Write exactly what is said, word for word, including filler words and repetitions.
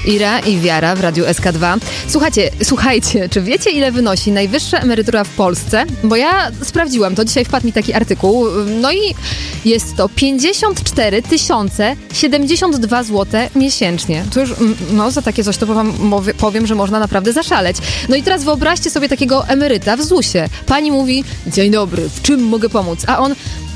Ira i Wiara w Radiu S K dwa. Słuchajcie, słuchajcie, czy wiecie, ile wynosi najwyższa emerytura w Polsce? Bo ja sprawdziłam to, dzisiaj wpadł mi taki artykuł, no i jest to pięćdziesiąt cztery tysiące siedemdziesiąt dwa złote miesięcznie. To już, no za takie coś to wam powiem, że można naprawdę zaszaleć. No i teraz wyobraźcie sobie takiego emeryta w zusie. Pani mówi, dzień dobry, w czym mogę pomóc? A on,